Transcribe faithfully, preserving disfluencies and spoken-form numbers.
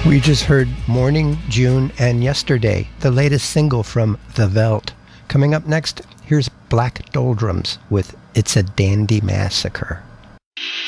We just heard Morning, June, and Yesterday, the latest single from The Veldt. Coming up next, here's Black Doldrums with It's a Dandy Massacre.